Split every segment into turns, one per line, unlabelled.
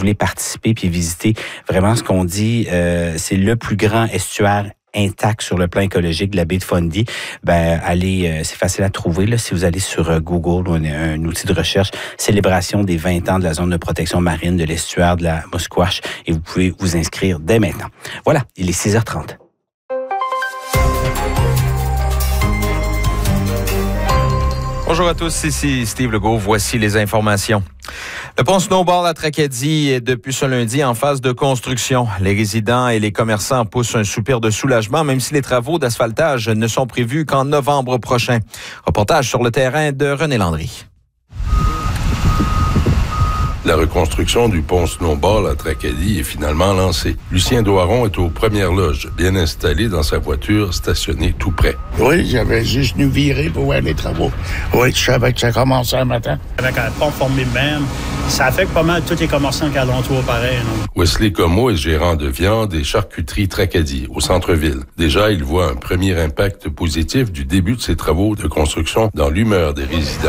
voulez participer puis visiter vraiment ce qu'on dit, c'est le plus grand estuaire intact sur le plan écologique de la baie de Fundy, allez, c'est facile à trouver là, si vous allez sur Google ou un outil de recherche, célébration des 20 ans de la zone de protection marine de l'estuaire de la Musquash, et vous pouvez vous inscrire dès maintenant. Voilà, il est 6h30.
Bonjour à tous, ici Steve Legault. Voici les informations. Le pont Snowball à Tracadie est depuis ce lundi en phase de construction. Les résidents et les commerçants poussent un soupir de soulagement, même si les travaux d'asphaltage ne sont prévus qu'en novembre prochain. Reportage sur le terrain de René Landry.
La reconstruction du pont Snowball à Tracadie est finalement lancée. Lucien Doiron est aux premières loges, bien installé dans sa voiture stationnée tout près.
Oui, j'avais juste nous virer pour voir les travaux. Oui, je savais que ça commençait un matin.
Avec un pont formé de même, ça affecte pas mal tous les commerçants qui alentour pareil. Non?
Wesley Comeau est gérant de viande et charcuterie Tracadie, au centre-ville. Déjà, il voit un premier impact positif du début de ces travaux de construction dans l'humeur des résidents.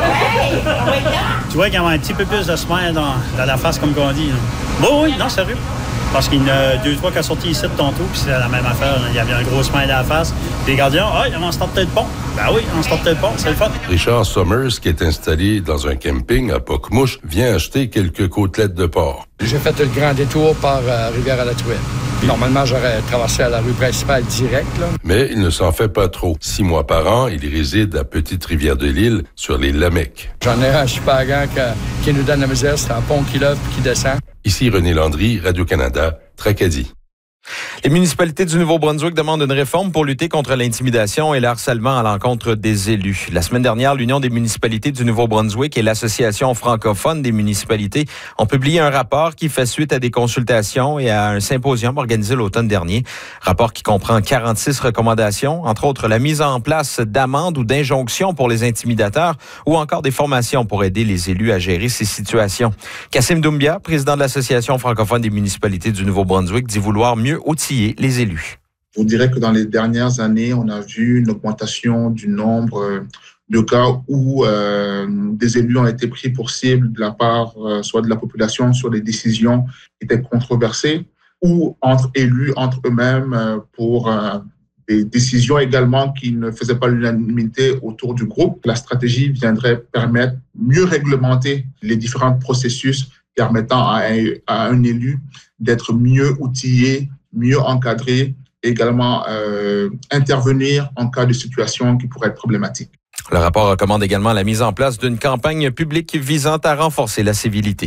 Tu vois qu'il y a un petit peu plus de smile dans la face, comme on dit. Oui, non, sérieux. Parce qu'il y en a 2-3 qui sont sortis ici de tantôt, puis c'est la même affaire. Il y avait un gros smile à la face. Les gardiens, il y avait un start peut-être bon. Ben oui, un start peut-être bon, c'est le fun.
Richard Summers, qui est installé dans un camping à Pocmouche, vient acheter quelques côtelettes de porc.
J'ai fait le grand détour par Rivière-à-la-Truelle. Normalement, j'aurais traversé à la rue principale direct. Là.
Mais il ne s'en fait pas trop. 6 mois par an, il réside à Petite-Rivière-de-l'Île, sur les Lamecs.
J'en ai un super grand qui nous donne la misère. C'est un pont qui lève et qui descend.
Ici René Landry, Radio-Canada, Tracadie.
Les municipalités du Nouveau-Brunswick demandent une réforme pour lutter contre l'intimidation et le harcèlement à l'encontre des élus. La semaine dernière, l'Union des municipalités du Nouveau-Brunswick et l'Association francophone des municipalités ont publié un rapport qui fait suite à des consultations et à un symposium organisé l'automne dernier. Rapport qui comprend 46 recommandations, entre autres la mise en place d'amendes ou d'injonctions pour les intimidateurs ou encore des formations pour aider les élus à gérer ces situations. Kassim Doumbia, président de l'Association francophone des municipalités du Nouveau-Brunswick, dit vouloir mieux outiller les élus.
Je dirais que dans les dernières années, on a vu une augmentation du nombre de cas où des élus ont été pris pour cible de la part soit de la population sur des décisions qui étaient controversées ou entre élus, entre eux-mêmes pour des décisions également qui ne faisaient pas l'unanimité autour du groupe. La stratégie viendrait permettre mieux réglementer les différents processus permettant à un élu d'être mieux outillé, mieux encadré, également intervenir en cas de situation qui pourrait être problématique.
Le rapport recommande également la mise en place d'une campagne publique visant à renforcer la civilité.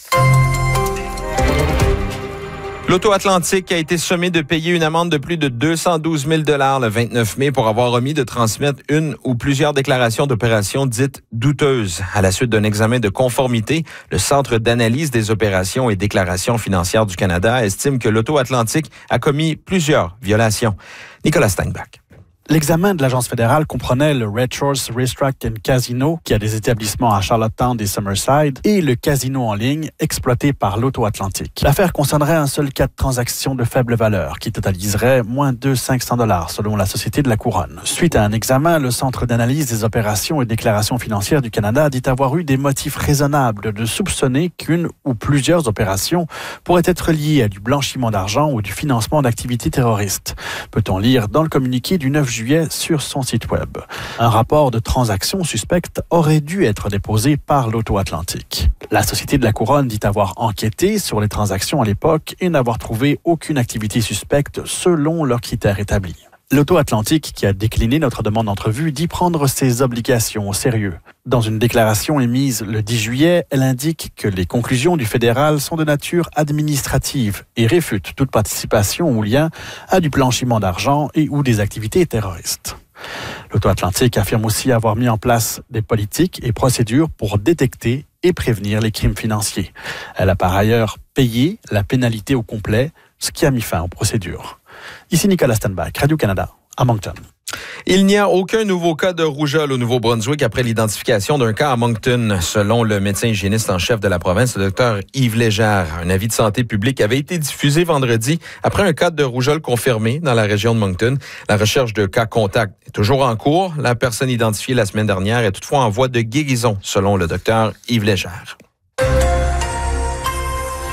L'Auto-Atlantique a été sommé de payer une amende de plus de 212 000 $ le 29 mai pour avoir omis de transmettre une ou plusieurs déclarations d'opérations dites douteuses. À la suite d'un examen de conformité, le Centre d'analyse des opérations et déclarations financières du Canada estime que l'Auto-Atlantique a commis plusieurs violations. Nicolas Steinbach.
L'examen de l'agence fédérale comprenait le Red Shores Racetrack and Casino, qui a des établissements à Charlottetown et Summerside, et le casino en ligne exploité par l'Auto-Atlantique. L'affaire concernerait un seul cas de transaction de faible valeur, qui totaliserait moins de 500 $ selon la Société de la Couronne. Suite à un examen, le Centre d'analyse des opérations et déclarations financières du Canada dit avoir eu des motifs raisonnables de soupçonner qu'une ou plusieurs opérations pourraient être liées à du blanchiment d'argent ou du financement d'activités terroristes. Peut-on lire dans le communiqué du 9 juillet sur son site web. Un rapport de transactions suspectes aurait dû être déposé par l'Auto-Atlantique. La Société de la Couronne dit avoir enquêté sur les transactions à l'époque et n'avoir trouvé aucune activité suspecte selon leurs critères établis. L'Auto-Atlantique, qui a décliné notre demande d'entrevue, dit prendre ses obligations au sérieux. Dans une déclaration émise le 10 juillet, elle indique que les conclusions du fédéral sont de nature administrative et réfutent toute participation ou lien à du blanchiment d'argent et ou des activités terroristes. L'Auto-Atlantique affirme aussi avoir mis en place des politiques et procédures pour détecter et prévenir les crimes financiers. Elle a par ailleurs payé la pénalité au complet, ce qui a mis fin aux procédures. Ici Nicolas Steinbach, Radio-Canada, à Moncton.
Il n'y a aucun nouveau cas de rougeole au Nouveau-Brunswick après l'identification d'un cas à Moncton. Selon le médecin hygiéniste en chef de la province, le docteur Yves Légère, un avis de santé publique avait été diffusé vendredi après un cas de rougeole confirmé dans la région de Moncton. La recherche de cas contact est toujours en cours. La personne identifiée la semaine dernière est toutefois en voie de guérison, selon le docteur Yves Légère.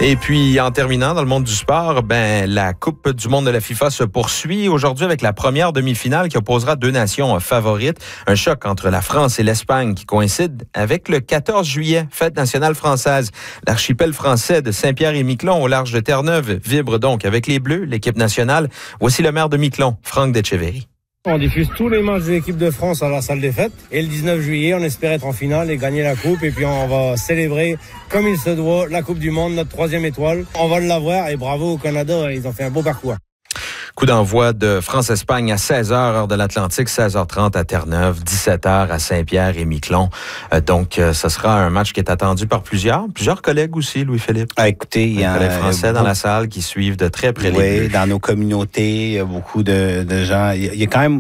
Et puis, en terminant, dans le monde du sport, la Coupe du monde de la FIFA se poursuit aujourd'hui avec la première demi-finale qui opposera deux nations favorites. Un choc entre la France et l'Espagne qui coïncide avec le 14 juillet, fête nationale française. L'archipel français de Saint-Pierre-et-Miquelon au large de Terre-Neuve vibre donc avec les Bleus, l'équipe nationale. Voici le maire de Miquelon, Franck Decheverry.
On diffuse tous les matchs de l'équipe de France à la salle des fêtes. Et le 19 juillet, on espère être en finale et gagner la coupe. Et puis on va célébrer, comme il se doit, la Coupe du Monde, notre 3e étoile. On va l'avoir et bravo au Canada, ils ont fait un beau parcours.
Coup d'envoi de France-Espagne à 16h, heure de l'Atlantique, 16h30 à Terre-Neuve, 17h à Saint-Pierre-et-Miquelon. Donc, ce sera un match qui est attendu par plusieurs collègues aussi, Louis-Philippe.
Écoutez, il y a
des Français dans la salle qui suivent de très près les Bleus.
Oui, dans nos communautés, il y a beaucoup de gens. Il y a quand même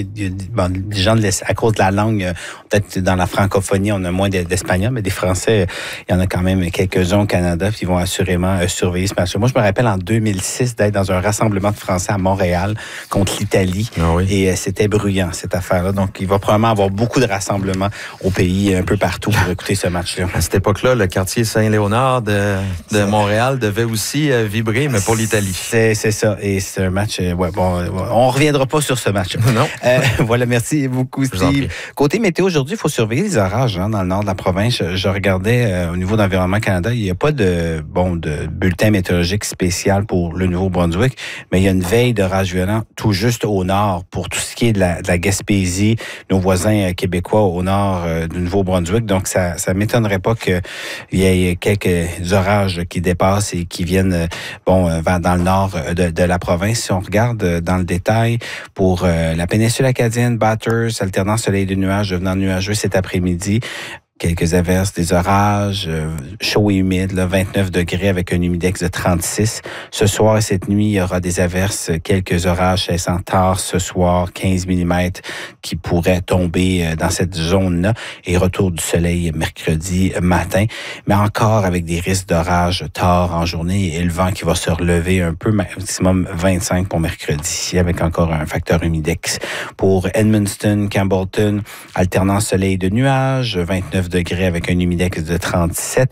des gens à cause de la langue, peut-être dans la francophonie, on a moins d'Espagnols, mais des Français, il y en a quand même quelques-uns au Canada qui vont assurément surveiller ce match. Moi, je me rappelle en 2006 d'être dans un rassemblement de Français à Montréal contre l'Italie.
Ah oui.
Et c'était bruyant, cette affaire-là. Donc, il va probablement avoir beaucoup de rassemblements au pays, un peu partout, pour écouter ce match-là.
À cette époque-là, le quartier Saint-Léonard de Montréal devait aussi vibrer, mais pour l'Italie.
C'est ça. Et c'est un match... on reviendra pas sur ce match.
Non.
Voilà, merci beaucoup, Steve. Côté météo, aujourd'hui, il faut surveiller les orages dans le nord de la province. Je regardais au niveau d'Environnement Canada, il n'y a pas de bulletin météorologique spécial pour le Nouveau-Brunswick, mais il y a une veille d'orage violent tout juste au nord pour tout ce qui est de la Gaspésie, nos voisins québécois au nord du Nouveau-Brunswick. Donc, ça m'étonnerait pas qu'il y ait quelques orages qui dépassent et qui viennent dans le nord de la province. Si on regarde dans le détail, pour la péninsule acadienne, Bathurst, alternant soleil et de nuages, devenant nuageux cet après-midi. Quelques averses, des orages, chaud et humide, 29 degrés avec un humidex de 36. Ce soir et cette nuit, il y aura des averses, quelques orages cessant tard ce soir, 15 mm qui pourraient tomber dans cette zone-là. Et retour du soleil mercredi matin, mais encore avec des risques d'orage tard en journée et le vent qui va se relever un peu, maximum 25 pour mercredi, avec encore un facteur humidex. Pour Edmundston, Campbellton, alternant soleil de nuages, 29 degrés avec un humidex de 37.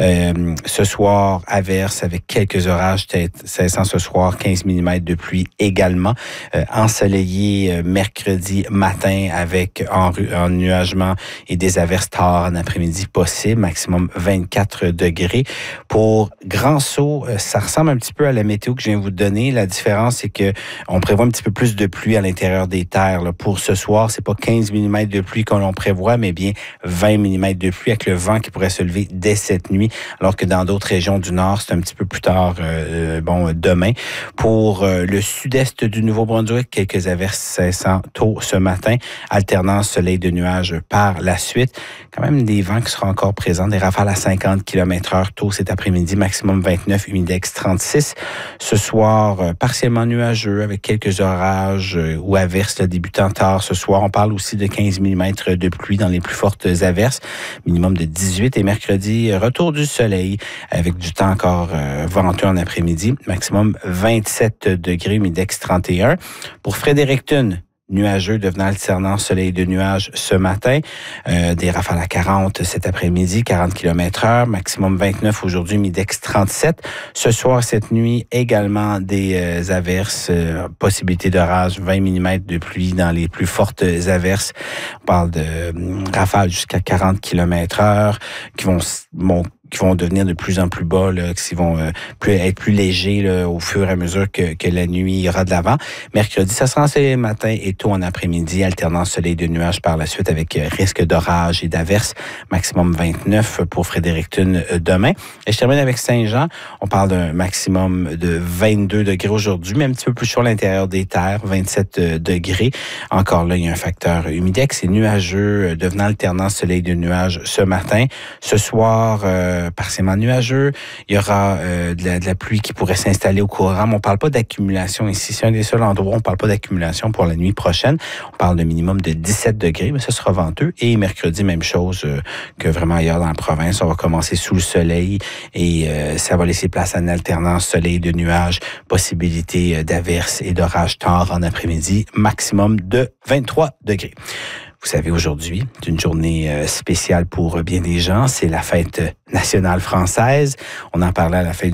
Ce soir, averse avec quelques orages cessant ce soir, 15 mm de pluie également. Ensoleillé mercredi matin avec ennuagement et des averses tard en après-midi possible, maximum 24 degrés. Pour Grand-Sault, ça ressemble un petit peu à la météo que je viens de vous donner. La différence, c'est que on prévoit un petit peu plus de pluie à l'intérieur des terres. Là. Pour ce soir, c'est pas 15 mm de pluie qu'on prévoit, mais bien 20 mm de pluie avec le vent qui pourrait se lever dès cette nuit, alors que dans d'autres régions du Nord, c'est un petit peu plus tard demain. Pour le sud-est du Nouveau-Brunswick, quelques averses cessant tôt ce matin, alternant soleil de nuages par la suite. Quand même des vents qui seront encore présents, des rafales à 50 km/h tôt cet après-midi, maximum 29, humidex 36. Ce soir, partiellement nuageux avec quelques orages ou averses débutant tard ce soir. On parle aussi de 15 mm de pluie dans les plus fortes averses. Minimum de 18 et mercredi, retour du soleil avec du temps encore venteux en après-midi. Maximum 27 degrés, humidex 31. Pour Fredericton, nuageux devenant alternant soleil de nuages ce matin. Des rafales à 40 cet après-midi, 40 km/h, maximum 29 aujourd'hui, humidex 37. Ce soir, cette nuit, également des averses, possibilité d'orage, 20 mm de pluie dans les plus fortes averses. On parle de rafales jusqu'à 40 km/h qui vont devenir de plus en plus bas, là, qui vont être plus légers là, au fur et à mesure que la nuit ira de l'avant. Mercredi, ça sera ensoleillé le matin et tôt en après-midi, alternant soleil de nuages par la suite avec risque d'orage et d'averses, maximum 29 pour Fredericton demain. Et je termine avec Saint-Jean. On parle d'un maximum de 22 degrés aujourd'hui, mais un petit peu plus chaud à l'intérieur des terres, 27 degrés. Encore là, il y a un facteur humidex et nuageux devenant alternant soleil de nuages ce matin. Ce soir, partiellement nuageux. Il y aura de la pluie qui pourrait s'installer au courant, mais on ne parle pas d'accumulation ici. C'est un des seuls endroits où on ne parle pas d'accumulation pour la nuit prochaine. On parle de minimum de 17 degrés, mais ce sera venteux. Et mercredi, même chose que vraiment ailleurs dans la province. On va commencer sous le soleil et ça va laisser place à une alternance soleil de nuages, possibilité d'averses et d'orages tard en après-midi, maximum de 23 degrés. Vous savez, aujourd'hui, c'est une journée spéciale pour bien des gens. C'est la fête nationale française. On en parlait à la fin